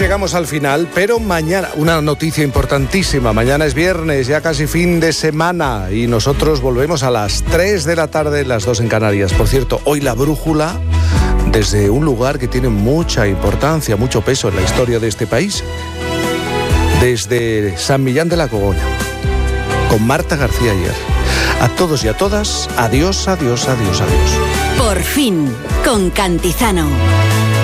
llegamos al final, pero mañana, una noticia importantísima, mañana es viernes, ya casi fin de semana, y nosotros volvemos a las 3 de la tarde, las 2 en Canarias. Por cierto, hoy la brújula, desde un lugar que tiene mucha importancia, mucho peso en la historia de este país, desde San Millán de la Cogolla, con Marta García Ayer. A todos y a todas, adiós, adiós, adiós, adiós. Por fin, con Cantizano.